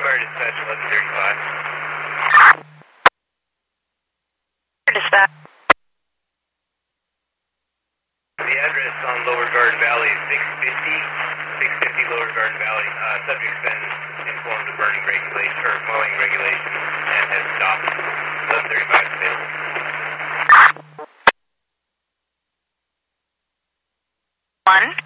Fire Dispatch 1135. Dispatch. The address on Lower Garden Valley is 650 Lower Garden Valley. Subject's been informed of burning regulation or mowing regulation and has stopped. 1135 available. One.